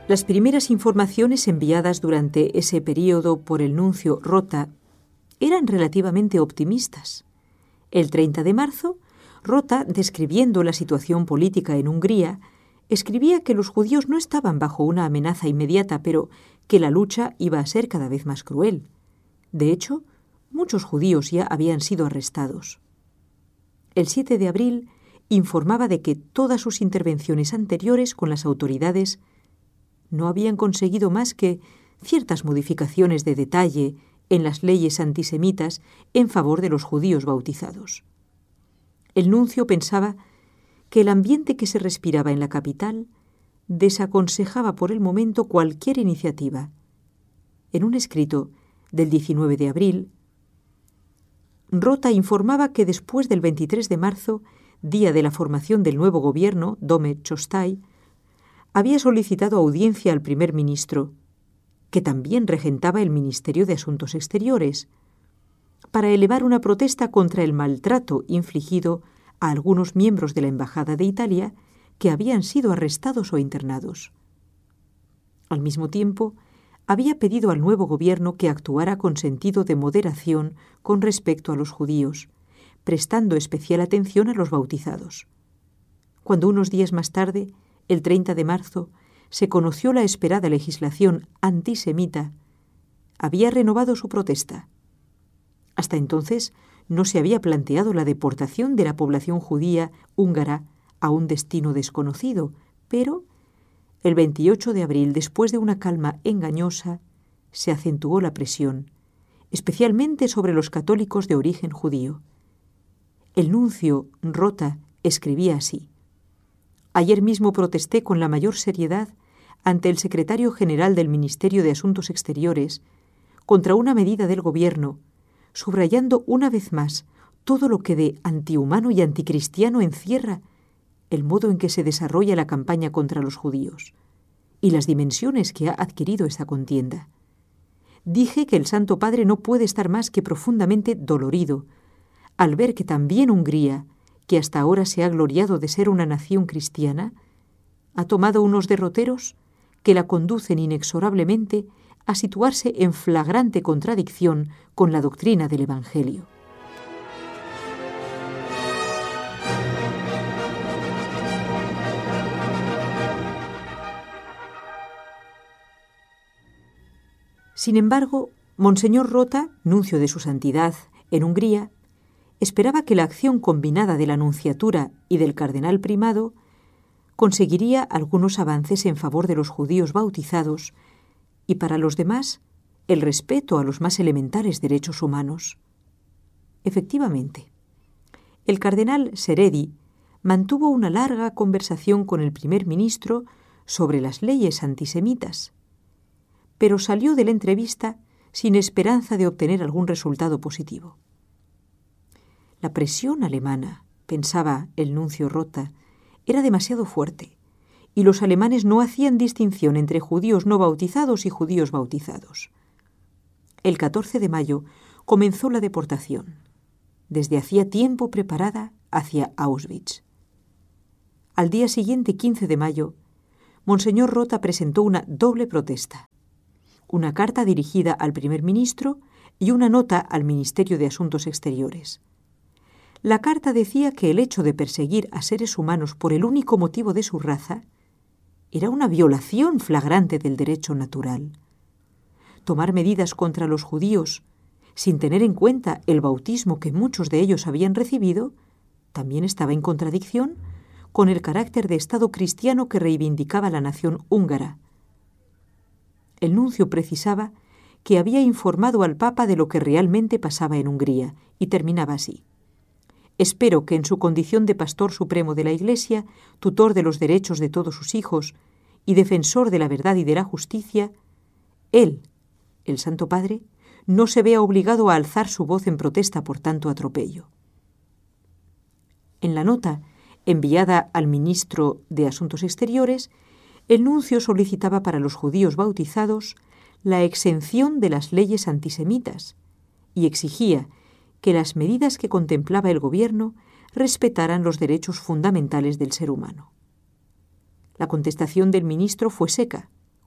Las primeras informaciones enviadas durante ese período por el nuncio Rota eran relativamente optimistas. El 30 de marzo, Rota, describiendo la situación política en Hungría, escribía que los judíos no estaban bajo una amenaza inmediata, pero que la lucha iba a ser cada vez más cruel. De hecho, muchos judíos ya habían sido arrestados. El 7 de abril informaba de que todas sus intervenciones anteriores con las autoridades no habían conseguido más que ciertas modificaciones de detalle en las leyes antisemitas en favor de los judíos bautizados. El nuncio pensaba que el ambiente que se respiraba en la capital desaconsejaba por el momento cualquier iniciativa. En un escrito del 19 de abril, Rota informaba que después del 23 de marzo, día de la formación del nuevo gobierno, Dome Chostai, había solicitado audiencia al primer ministro, que también regentaba el Ministerio de Asuntos Exteriores, para elevar una protesta contra el maltrato infligido a algunos miembros de la Embajada de Italia que habían sido arrestados o internados. Al mismo tiempo, había pedido al nuevo gobierno que actuara con sentido de moderación con respecto a los judíos, prestando especial atención a los bautizados. Cuando unos días más tarde, el 30 de marzo, se conoció la esperada legislación antisemita, había renovado su protesta. Hasta entonces no se había planteado la deportación de la población judía húngara a un destino desconocido, pero el 28 de abril, después de una calma engañosa, se acentuó la presión, especialmente sobre los católicos de origen judío. El nuncio Rota escribía así: «Ayer mismo protesté con la mayor seriedad ante el secretario general del Ministerio de Asuntos Exteriores contra una medida del gobierno, subrayando una vez más todo lo que de antihumano y anticristiano encierra el modo en que se desarrolla la campaña contra los judíos y las dimensiones que ha adquirido esta contienda. Dije que el Santo Padre no puede estar más que profundamente dolorido al ver que también Hungría, que hasta ahora se ha gloriado de ser una nación cristiana, ha tomado unos derroteros que la conducen inexorablemente a situarse en flagrante contradicción con la doctrina del Evangelio». Sin embargo, Monseñor Rota, nuncio de su santidad en Hungría, esperaba que la acción combinada de la nunciatura y del cardenal primado conseguiría algunos avances en favor de los judíos bautizados y para los demás el respeto a los más elementares derechos humanos. Efectivamente, el cardenal Seredi mantuvo una larga conversación con el primer ministro sobre las leyes antisemitas, pero salió de la entrevista sin esperanza de obtener algún resultado positivo. La presión alemana, pensaba el nuncio Rota, era demasiado fuerte, y los alemanes no hacían distinción entre judíos no bautizados y judíos bautizados. El 14 de mayo comenzó la deportación, desde hacía tiempo preparada hacia Auschwitz. Al día siguiente, 15 de mayo, Monseñor Rota presentó una doble protesta: una carta dirigida al primer ministro y una nota al Ministerio de Asuntos Exteriores. La carta decía que el hecho de perseguir a seres humanos por el único motivo de su raza era una violación flagrante del derecho natural. Tomar medidas contra los judíos, sin tener en cuenta el bautismo que muchos de ellos habían recibido, también estaba en contradicción con el carácter de Estado cristiano que reivindicaba la nación húngara. El nuncio precisaba que había informado al Papa de lo que realmente pasaba en Hungría, y terminaba así: «Espero que en su condición de pastor supremo de la Iglesia, tutor de los derechos de todos sus hijos y defensor de la verdad y de la justicia, él, el Santo Padre, no se vea obligado a alzar su voz en protesta por tanto atropello». En la nota enviada al ministro de Asuntos Exteriores, el nuncio solicitaba para los judíos bautizados la exención de las leyes antisemitas y exigía que las medidas que contemplaba el gobierno respetaran los derechos fundamentales del ser humano. La contestación del ministro fue seca,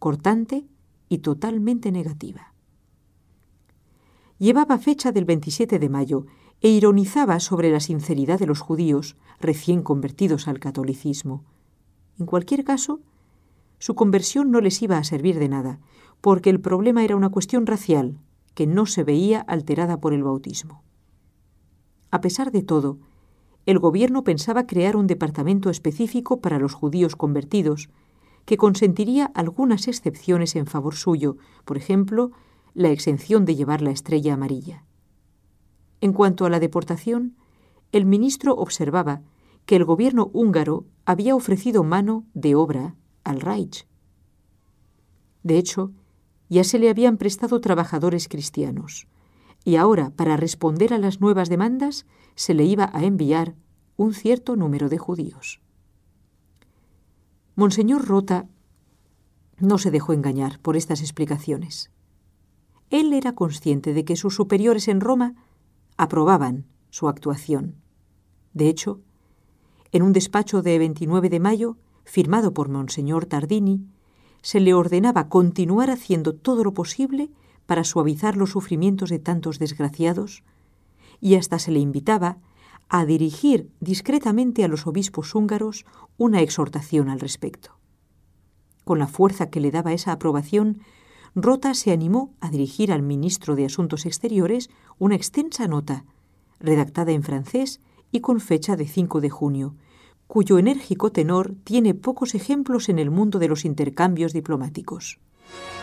cortante y totalmente negativa. Llevaba fecha del 27 de mayo e ironizaba sobre la sinceridad de los judíos recién convertidos al catolicismo. En cualquier caso, su conversión no les iba a servir de nada, porque el problema era una cuestión racial que no se veía alterada por el bautismo. A pesar de todo, el gobierno pensaba crear un departamento específico para los judíos convertidos, que consentiría algunas excepciones en favor suyo, por ejemplo, la exención de llevar la estrella amarilla. En cuanto a la deportación, el ministro observaba que el gobierno húngaro había ofrecido mano de obra al Reich. De hecho, ya se le habían prestado trabajadores cristianos, y ahora, para responder a las nuevas demandas, se le iba a enviar un cierto número de judíos. Monseñor Rota no se dejó engañar por estas explicaciones. Él era consciente de que sus superiores en Roma aprobaban su actuación. De hecho, en un despacho de 29 de mayo, firmado por Monseñor Tardini, se le ordenaba continuar haciendo todo lo posible para suavizar los sufrimientos de tantos desgraciados, y hasta se le invitaba a dirigir discretamente a los obispos húngaros una exhortación al respecto. Con la fuerza que le daba esa aprobación, Rota se animó a dirigir al ministro de Asuntos Exteriores una extensa nota, redactada en francés y con fecha de 5 de junio, cuyo enérgico tenor tiene pocos ejemplos en el mundo de los intercambios diplomáticos.